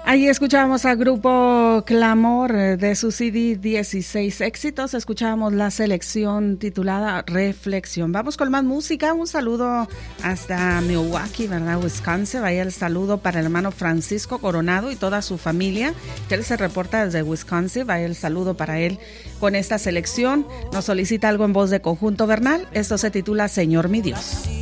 Ahí escuchábamos al grupo Clamor de su CD 16 éxitos. Escuchábamos la selección titulada Reflexión. Vamos con más música. Un saludo hasta Milwaukee, ¿verdad? Wisconsin. Vaya el saludo para el hermano Francisco Coronado y toda su familia, que él se reporta desde Wisconsin. Vaya el saludo para él con esta selección. Nos solicita algo en voz de Conjunto Bernal. Esto se titula Señor mi Dios.